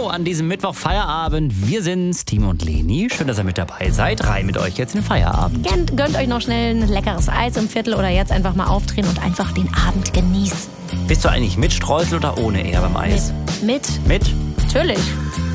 an diesem Mittwoch Feierabend. Wir sind's, Timo und Leni. Schön, dass ihr mit dabei seid. Rein mit euch jetzt in den Feierabend. Gönnt euch noch schnell ein leckeres Eis im Viertel oder jetzt einfach mal aufdrehen und einfach den Abend genießen. Bist du eigentlich mit Streusel oder ohne eher beim Eis? Mit. Mit? Natürlich.